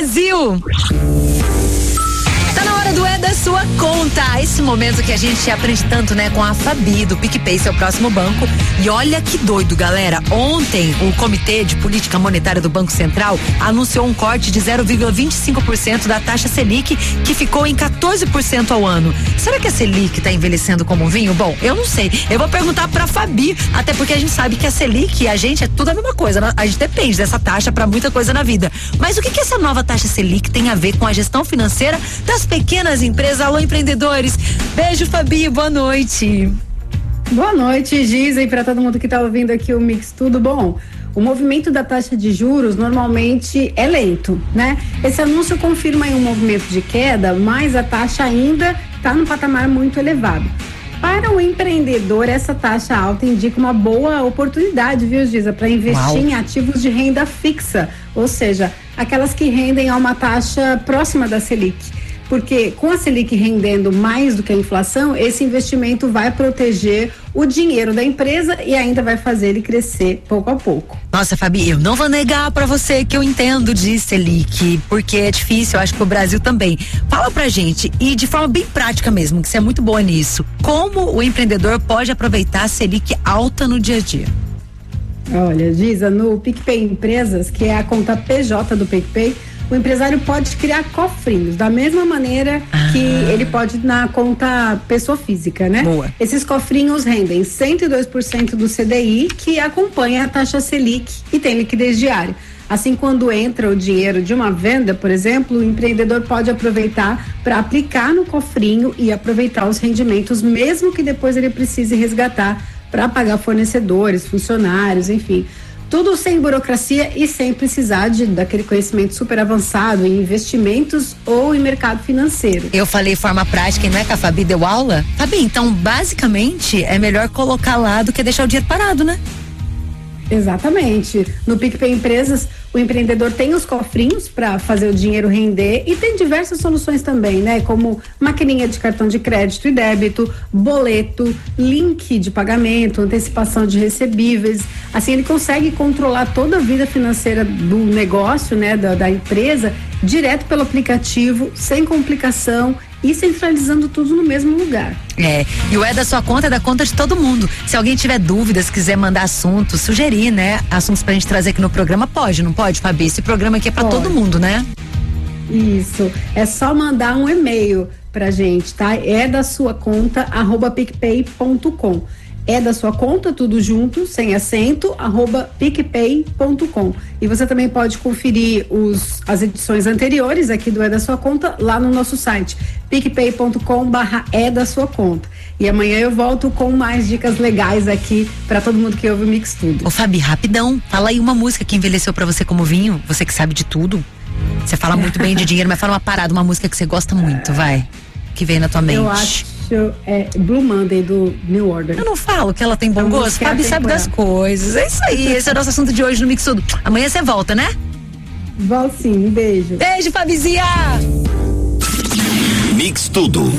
Brasil! Tá na hora do É da Sua Conta. Esse momento que a gente aprende tanto, né, com a Fabi do PicPay, seu próximo banco. E olha que doido, galera. Ontem, o Comitê de Política Monetária do Banco Central anunciou um corte de 0,25% da taxa Selic, que ficou em 14% ao ano. Será que a Selic tá envelhecendo como um vinho? Bom, eu não sei. Eu vou perguntar pra Fabi, até porque a gente sabe que a Selic e a gente é tudo a mesma coisa. A gente depende dessa taxa pra muita coisa na vida. Mas o que essa nova taxa Selic tem a ver com a gestão financeira das pequenas empresas? Alô, empreendedores. Beijo, Fabi, boa noite. Boa noite, Giza, e para todo mundo que está ouvindo aqui o Mix Tudo. Bom, o movimento da taxa de juros normalmente é lento, né? Esse anúncio confirma aí um movimento de queda, mas a taxa ainda está num patamar muito elevado. Para o empreendedor, essa taxa alta indica uma boa oportunidade, viu, Giza, para investir em ativos de renda fixa, ou seja, aquelas que rendem a uma taxa próxima da Selic. Porque com a Selic rendendo mais do que a inflação, esse investimento vai proteger o dinheiro da empresa e ainda vai fazer ele crescer pouco a pouco. Nossa, Fabi, eu não vou negar pra você que eu entendo de Selic, porque é difícil, eu acho que o Brasil também. Fala pra gente, e de forma bem prática mesmo, que você é muito boa nisso, como o empreendedor pode aproveitar a Selic alta no dia a dia? Olha, Giza, no PicPay Empresas, que é a conta PJ do PicPay, o empresário pode criar cofrinhos, da mesma maneira que ele pode na conta pessoa física, né? Boa. Esses cofrinhos rendem 102% do CDI, que acompanha a taxa Selic e tem liquidez diária. Assim, quando entra o dinheiro de uma venda, por exemplo, o empreendedor pode aproveitar para aplicar no cofrinho e aproveitar os rendimentos, mesmo que depois ele precise resgatar para pagar fornecedores, funcionários, enfim. Tudo sem burocracia e sem precisar daquele conhecimento super avançado em investimentos ou em mercado financeiro. Eu falei forma prática e não é que a Fabi deu aula? Fabi, então basicamente é melhor colocar lá do que deixar o dinheiro parado, né? Exatamente. No PicPay Empresas, o empreendedor tem os cofrinhos para fazer o dinheiro render e tem diversas soluções também, né? Como maquininha de cartão de crédito e débito, boleto, link de pagamento, antecipação de recebíveis. Assim, ele consegue controlar toda a vida financeira do negócio, né? Da empresa, direto pelo aplicativo, sem complicação e centralizando tudo no mesmo lugar. E o É da Sua Conta é da conta de todo mundo. Se alguém tiver dúvidas, quiser mandar assuntos, sugerir, né? Assuntos pra gente trazer aqui no programa, pode, não pode, Fabi? Esse programa aqui é pra todo mundo, né? Isso, é só mandar um e-mail pra gente, tá? É da sua conta, @picpay.com. É da sua conta, tudo junto, sem acento, @picpay.com. E você também pode conferir as edições anteriores aqui do É da Sua Conta lá no nosso site, picpay.com/é da sua conta. E amanhã eu volto com mais dicas legais aqui para todo mundo que ouve o Mix Tudo. Ô Fabi, rapidão, fala aí uma música que envelheceu pra você como vinho, você que sabe de tudo. Você fala muito bem de dinheiro, mas fala uma parada, uma música que você gosta muito, vai, que vem na tua mente. Eu acho Blue Monday do New Order. Eu não falo que ela tem bom gosto, Fabi sabe das coisas. É isso aí, esse é o nosso assunto de hoje no Mix Tudo. Amanhã você volta, né? Volto sim, um beijo. Beijo, Fabizinha! Mix Tudo.